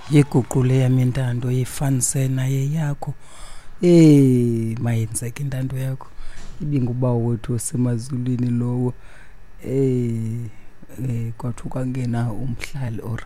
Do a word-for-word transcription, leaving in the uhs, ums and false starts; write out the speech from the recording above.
Yiguqule yami intando yefanisena yeyakho. Eh mayenzeke intando yakho. Ibinguba wethu osemazulwini lowo. Eh eh kwathu kangena umhlali or